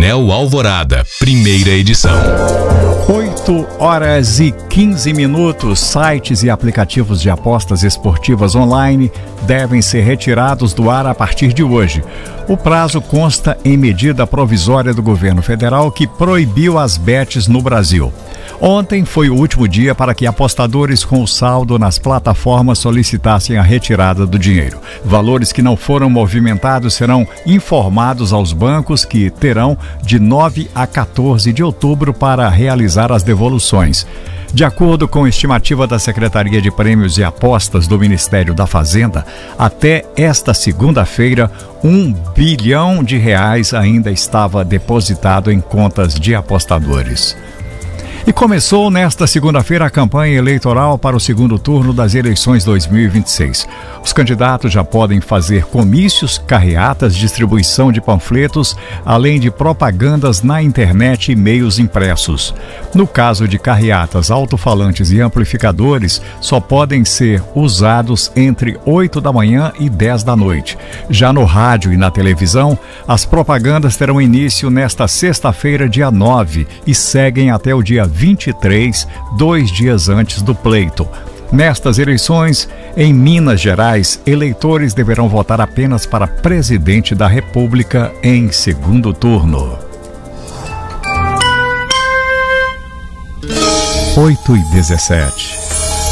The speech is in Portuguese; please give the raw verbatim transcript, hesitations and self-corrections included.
Painel Alvorada, primeira edição. oito horas e quinze minutos. Sites e aplicativos de apostas esportivas online devem ser retirados do ar a partir de hoje. O prazo consta em medida provisória do governo federal que proibiu as bets no Brasil. Ontem foi o último dia para que apostadores com saldo nas plataformas solicitassem a retirada do dinheiro. Valores que não foram movimentados serão informados aos bancos, que terão de nove a quatorze de outubro para realizar as devoluções. De acordo com a estimativa da Secretaria de Prêmios e Apostas do Ministério da Fazenda, até esta segunda-feira, um bilhão de reais ainda estava depositado em contas de apostadores. E começou nesta segunda-feira a campanha eleitoral para o segundo turno das eleições dois mil e vinte e seis. Os candidatos já podem fazer comícios, carreatas, distribuição de panfletos, além de propagandas na internet e meios impressos. No caso de carreatas, alto-falantes e amplificadores, só podem ser usados entre oito da manhã e dez da noite. Já no rádio e na televisão, as propagandas terão início nesta sexta-feira, dia nove, e seguem até o dia vinte e três, dois dias antes do pleito. Nestas eleições, em Minas Gerais, eleitores deverão votar apenas para presidente da República em segundo turno. oito e dezessete.